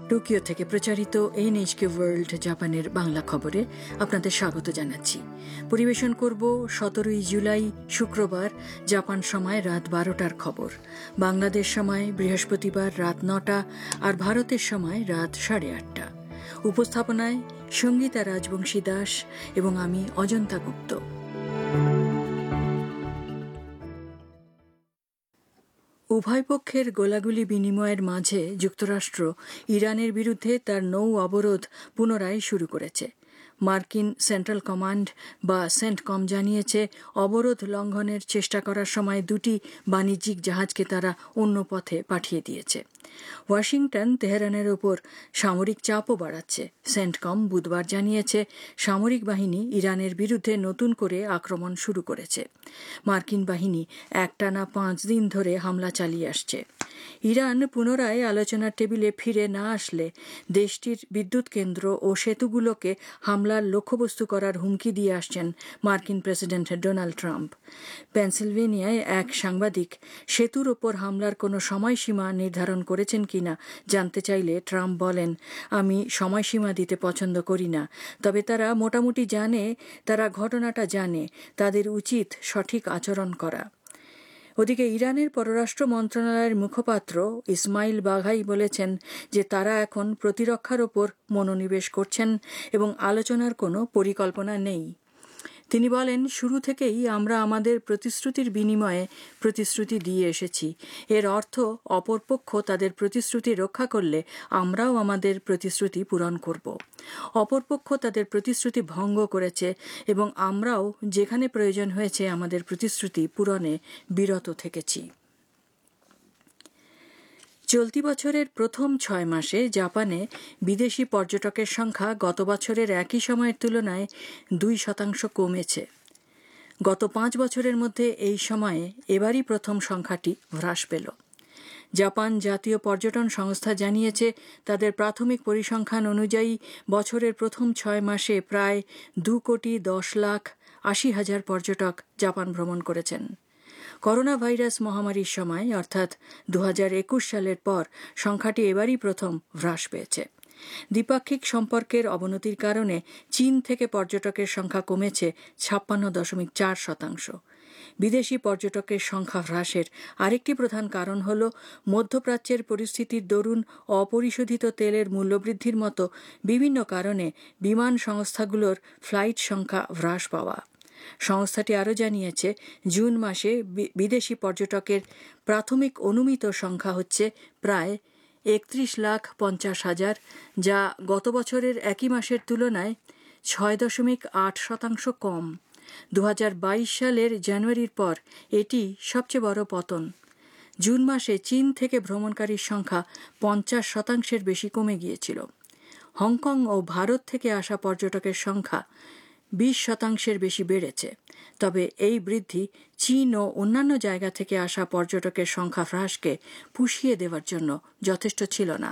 Tokyo থেকে প্রচারিত NHK world জাপানের বাংলা খবরে আপনাদের স্বাগত জানাচ্ছি। পরিবেশন করব 17 জুলাই শুক্রবার জাপান সময় রাত 12টার খবর, বাংলাদেশ সময় বৃহস্পতিবার রাত 9টা আর ভারতের সময় রাত 8:30। উপস্থাপনায় সঙ্গীতা রাজবংশী দাস এবং আমি অজন্তা গুপ্ত। উভয় পক্ষের গোলাগুলি বিনিময়ের মাঝে যুক্তরাষ্ট্র ইরানের বিরুদ্ধে তার নৌ অবরোধ পুনরায় শুরু করেছে। মার্কিন সেন্ট্রাল কমান্ড বা সেন্টকম জানিয়েছে, অবরোধ লঙ্ঘনের চেষ্টা করার সময় দুটি বাণিজ্যিক জাহাজকে তারা অন্য পথে পাঠিয়ে দিয়েছে। ওয়াশিংটন তেহরানের ওপর সামরিক চাপও বাড়াচ্ছে। সেন্টকম বুধবার জানিয়েছে, সামরিক বাহিনী ইরানের বিরুদ্ধে নতুন করে আক্রমণ শুরু করেছে। মার্কিন বাহিনী একটানা 5 দিন ধরে হামলা চালিয়ে আসছে। ইরান পুনরায় আলোচনার টেবিলে ফিরে না আসলে দেশটির বিদ্যুৎ কেন্দ্র ও সেতুগুলোকে হামলার লক্ষ্যবস্তু করার হুমকি দিয়ে আসছেন মার্কিন প্রেসিডেন্ট ডোনাল্ড ট্রাম্প। পেনসিলভেনিয়ায় এক সাংবাদিক সেতুর ওপর হামলার কোনো সময়সীমা নির্ধারণ করেছেন কিনা জানতে চাইলে ট্রাম্প বলেন, আমি সময়সীমা দিতে পছন্দ করি না, তবে তারা মোটামুটি জানে, তারা ঘটনাটা জানে, তাদের উচিত সঠিক আচরণ করা। ওদিকে ইরানের পররাষ্ট্র মন্ত্রণালয়ের মুখপাত্র ইসমাইল বাঘাই বলেছেন যে তারা এখন প্রতিরক্ষার ওপর মনোনিবেশ করছেন এবং আলোচনার কোনো পরিকল্পনা নেই। তিনি বলেন, শুরু থেকেই আমরা আমাদের প্রতিশ্রুতির বিনিময়ে প্রতিশ্রুতি দিয়ে এসেছি। এর অর্থ অপরপক্ষ তাদের প্রতিশ্রুতি রক্ষা করলে আমরাও আমাদের প্রতিশ্রুতি পূরণ করব। অপরপক্ষ তাদের প্রতিশ্রুতি ভঙ্গ করেছে এবং আমরাও যেখানে প্রয়োজন হয়েছে আমাদের প্রতিশ্রুতি পূরণে বিরত থেকেছি। চলতি বছরের প্রথম 6 মাসে জাপানে বিদেশি পর্যটকের সংখ্যা গত বছরের একই সময়ের তুলনায় 2% কমেছে। গত 5 বছরের মধ্যে এই সময়ে এবারই প্রথম সংখ্যাটি হ্রাস পেল। জাপান জাতীয় পর্যটন সংস্থা জানিয়েছে, তাদের প্রাথমিক পরিসংখ্যান অনুযায়ী বছরের প্রথম 6 মাসে প্রায় 2,10,80,000 পর্যটক জাপান ভ্রমণ করেছেন। করোনা ভাইরাস মহামারীর সময় অর্থাৎ 2021 সালের পর সংখ্যাটি এবারই প্রথম হ্রাস পেয়েছে। দ্বিপাক্ষিক সম্পর্কের অবনতির কারণে চীন থেকে পর্যটকের সংখ্যা কমেছে 56.4%। বিদেশি পর্যটকের সংখ্যা হ্রাসের আরেকটি প্রধান কারণ হল মধ্যপ্রাচ্যের পরিস্থিতির দরুন অপরিশোধিত তেলের মূল্যবৃদ্ধির মতো বিভিন্ন কারণে বিমান সংস্থাগুলোর ফ্লাইট সংখ্যা হ্রাস পাওয়া। সংস্থাটি আরও জানিয়েছে, জুন মাসে বিদেশি পর্যটকের প্রাথমিক অনুমিত সংখ্যা হচ্ছে প্রায় 31,50,000, যা গত বছরের একই মাসের তুলনায় 6.8% কম। 2022 সালের জানুয়ারির পর এটি সবচেয়ে বড় পতন। জুন মাসে চীন থেকে ভ্রমণকারীর সংখ্যা 50% বেশি কমে গিয়েছিল। হংকং ও ভারত থেকে আসা পর্যটকের সংখ্যা 20% বেশি বেড়েছে। তবে এই বৃদ্ধি চীন ও অন্যান্য জায়গা থেকে আসা পর্যটকের সংখ্যা হ্রাসকে পুষিয়ে দেওয়ার জন্য যথেষ্ট ছিল না।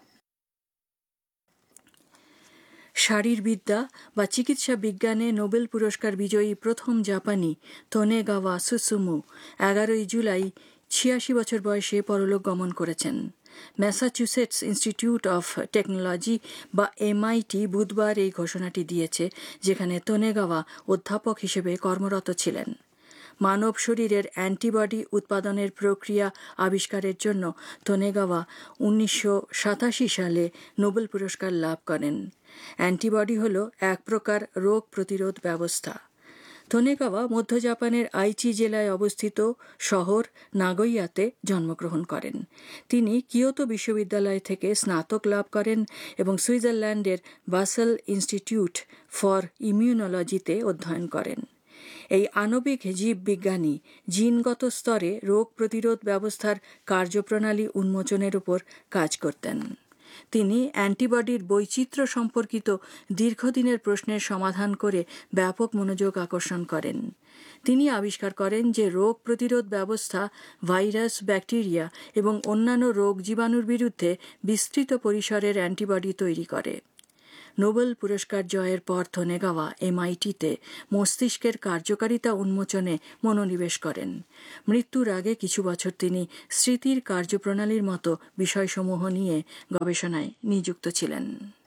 শারীরবিদ্যা বা চিকিৎসা বিজ্ঞানে নোবেল পুরস্কার বিজয়ী প্রথম জাপানি তোনেগাওয়া সুসুমু 11 জুলাই 86 বছর বয়সে পরলোক গমন করেছেন। ম্যাসাচুসেটস ইনস্টিটিউট অফ টেকনোলজি বা MIT বুধবার এই ঘোষণাটি দিয়েছে, যেখানে তোনেগাওয়া অধ্যাপক হিসেবে কর্মরত ছিলেন। মানব শরীরের অ্যান্টিবডি উৎপাদনের প্রক্রিয়া আবিষ্কারের জন্য তোনেগাওয়া 1987 সালে নোবেল পুরস্কার লাভ করেন। অ্যান্টিবডি হল এক প্রকার রোগ প্রতিরোধ ব্যবস্থা। তোনেগাওয়া মধ্য জাপানের আইচি জেলায় অবস্থিত শহর নাগোয়াতে জন্মগ্রহণ করেন। তিনি কিয়োতো বিশ্ববিদ্যালয় থেকে স্নাতক লাভ করেন এবং সুইজারল্যান্ডের বাসেল ইনস্টিটিউট ফর ইমিউনোলজিতে অধ্যয়ন করেন। এই আণবিক জীববিজ্ঞানী জিনগত স্তরে রোগ প্রতিরোধ ব্যবস্থার কার্যপ্রণালী উন্মোচনের উপর কাজ করতেন। তিনি অ্যান্টিবডির বৈচিত্র্য সম্পর্কিত দীর্ঘদিনের প্রশ্নের সমাধান করে ব্যাপক মনোযোগ আকর্ষণ করেন। তিনি আবিষ্কার করেন যে রোগ প্রতিরোধ ব্যবস্থা ভাইরাস, ব্যাকটেরিয়া এবং অন্যান্য রোগ জীবাণুর বিরুদ্ধে বিস্তৃত পরিসরের অ্যান্টিবডি তৈরি করে। নোবেল পুরস্কার জয়ের পর থনেগাওয়া MIT-তে মস্তিষ্কের কার্যকারিতা উন্মোচনে মনোনিবেশ করেন। মৃত্যুর আগে কিছু বছর তিনি স্মৃতির কার্যপ্রণালীর মতো বিষয়সমূহ নিয়ে গবেষণায় নিযুক্ত ছিলেন।